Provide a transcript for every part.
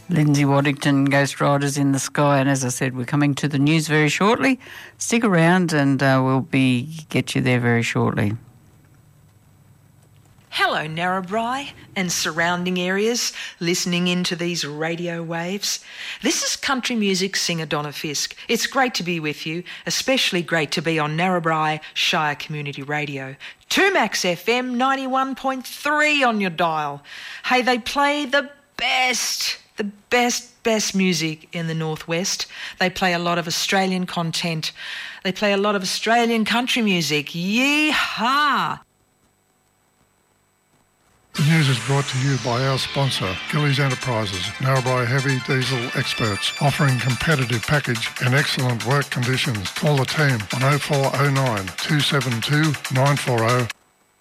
Lindsay Waddington, Ghost Riders in the Sky. And as I said, we're coming to the news very shortly. Stick around and we'll get you there very shortly. Hello, Narrabri and surrounding areas, listening into these radio waves. This is country music singer Donna Fisk. It's great to be with you, especially great to be on Narrabri Shire Community Radio. 2Max FM 91.3 on your dial. Hey, they play the best music in the Northwest. They play a lot of Australian content. They play a lot of Australian country music. Yee-haw! The news is brought to you by our sponsor, Gillies Enterprises, Narrabri heavy diesel experts, offering competitive package and excellent work conditions. Call the team on 0409 272 940.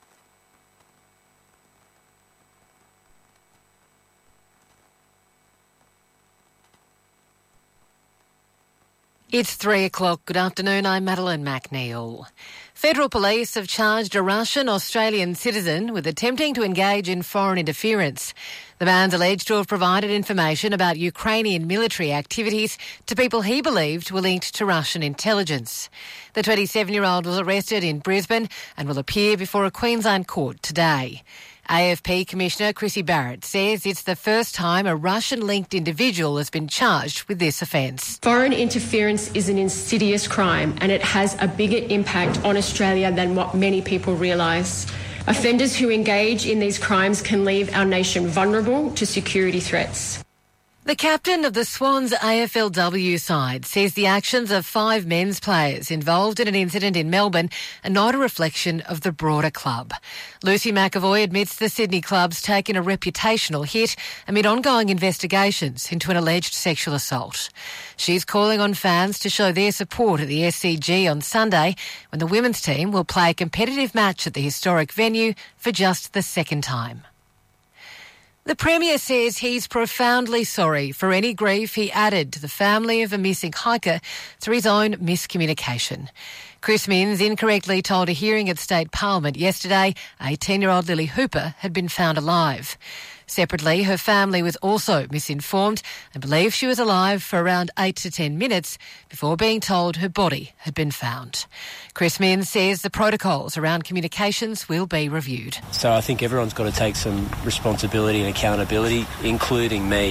It's 3 o'clock. Good afternoon. I'm Madeline McNeil. Federal police have charged a Russian-Australian citizen with attempting to engage in foreign interference. The man's alleged to have provided information about Ukrainian military activities to people he believed were linked to Russian intelligence. The 27-year-old was arrested in Brisbane and will appear before a Queensland court today. AFP Commissioner Chrissy Barrett says it's the first time a Russian-linked individual has been charged with this offence. Foreign interference is an insidious crime and it has a bigger impact on Australia than what many people realise. Offenders who engage in these crimes can leave our nation vulnerable to security threats. The captain of the Swans AFLW side says the actions of 5 men's players involved in an incident in Melbourne are not a reflection of the broader club. Lucy McAvoy admits the Sydney club's taken a reputational hit amid ongoing investigations into an alleged sexual assault. She's calling on fans to show their support at the SCG on Sunday when the women's team will play a competitive match at the historic venue for just the second time. The Premier says he's profoundly sorry for any grief he added to the family of a missing hiker through his own miscommunication. Chris Minns incorrectly told a hearing at State Parliament yesterday 18-year-old Lily Hooper had been found alive. Separately, her family was also misinformed and believed she was alive for around 8 to 10 minutes before being told her body had been found. Chris Minns says the protocols around communications will be reviewed. So I think everyone's got to take some responsibility and accountability, including me.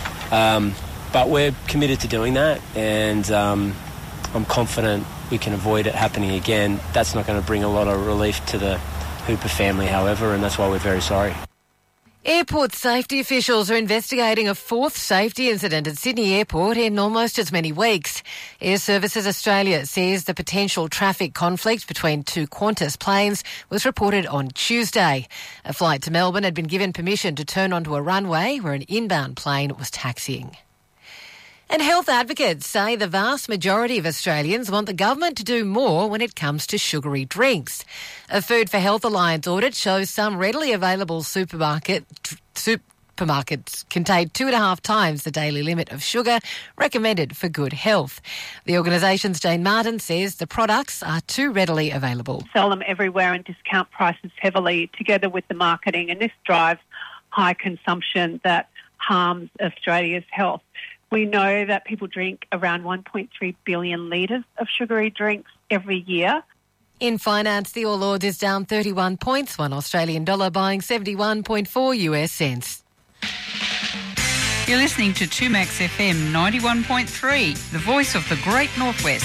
But we're committed to doing that, and I'm confident we can avoid it happening again. That's not going to bring a lot of relief to the Hooper family, however, and that's why we're very sorry. Airport safety officials are investigating a 4th safety incident at Sydney Airport in almost as many weeks. Air Services Australia says the potential traffic conflict between 2 Qantas planes was reported on Tuesday. A flight to Melbourne had been given permission to turn onto a runway where an inbound plane was taxiing. And health advocates say the vast majority of Australians want the government to do more when it comes to sugary drinks. A Food for Health Alliance audit shows some readily available supermarkets contain 2.5 times the daily limit of sugar recommended for good health. The organisation's Jane Martin says the products are too readily available. Sell them everywhere and discount prices heavily together with the marketing, and this drives high consumption that harms Australia's health. We know that people drink around 1.3 billion litres of sugary drinks every year. In finance, the All Ords is down 31 points, one Australian dollar buying 71.4 US cents. You're listening to 2Max FM 91.3, the voice of the Great Northwest.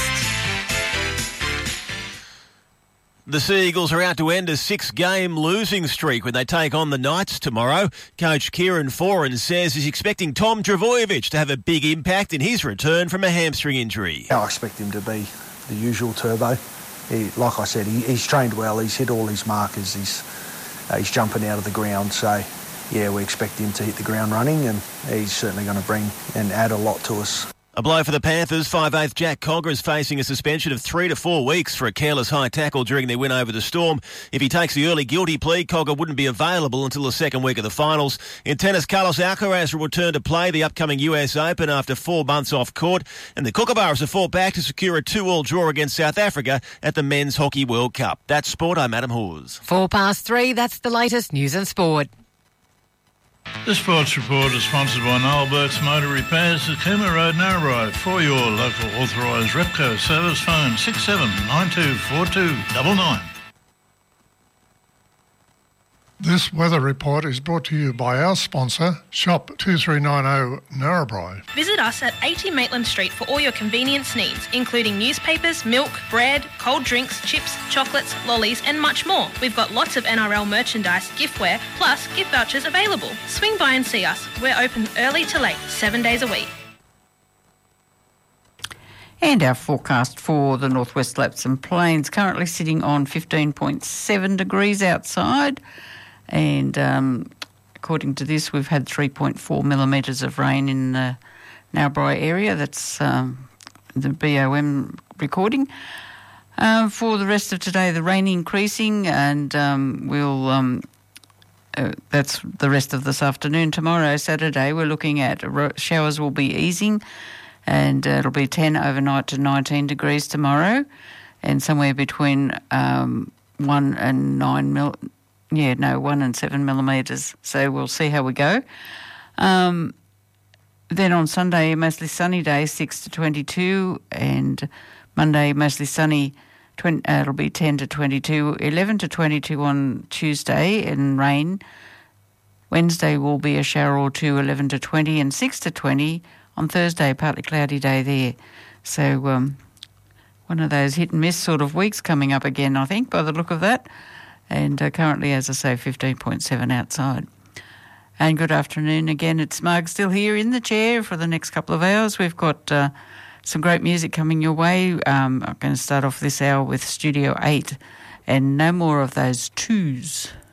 The Sea Eagles are out to end a 6-game losing streak when they take on the Knights tomorrow. Coach Kieran Foran says he's expecting Tom Trbojevic to have a big impact in his return from a hamstring injury. I expect him to be the usual Turbo. Like I said, he's trained well, he's hit all his markers, he's jumping out of the ground. So, yeah, we expect him to hit the ground running, and he's certainly going to bring and add a lot to us. A blow for the Panthers. 5'8" Jack Cogger is facing a suspension of 3 to 4 weeks for a careless high tackle during their win over the Storm. If he takes the early guilty plea, Cogger wouldn't be available until the second week of the finals. In tennis, Carlos Alcaraz will return to play the upcoming US Open after 4 months off court. And the Kookaburras have fought back to secure a 2-2 draw against South Africa at the Men's Hockey World Cup. That's sport. I'm Adam Hawes. 3:04, that's the latest news and sport. This sports report is sponsored by Noel Burke's Motor Repairs at Cooma Road, Narrabri. For your local authorised Repco service, phone 67924299. This weather report is brought to you by our sponsor, Shop 2390 Narrabri. Visit us at 80 Maitland Street for all your convenience needs, including newspapers, milk, bread, cold drinks, chips, chocolates, lollies and much more. We've got lots of NRL merchandise, giftware, plus gift vouchers available. Swing by and see us. We're open early to late, 7 days a week. And our forecast for the Northwest Lapps and Plains, currently sitting on 15.7 degrees outside. And according to this, we've had 3.4 millimetres of rain in the Narrabri area. That's the BOM recording. For the rest of today, the rain increasing, and that's the rest of this afternoon. Tomorrow, Saturday, we're looking at showers will be easing, and it'll be 10 overnight to 19 degrees tomorrow, and somewhere between 1 and 7 millimetres. So we'll see how we go. Then on Sunday, a mostly sunny day, 6 to 22, and Monday, mostly sunny, it'll be 10 to 22, 11 to 22 on Tuesday, and rain. Wednesday will be a shower or two, 11 to 20, and 6 to 20 on Thursday, partly cloudy day there. So one of those hit and miss sort of weeks coming up again, I think, by the look of that. And currently, as I say, 15.7 outside. And good afternoon again. It's Marg still here in the chair for the next couple of hours. We've got some great music coming your way. I'm going to start off this hour with Studio 8 and No More of Those Twos.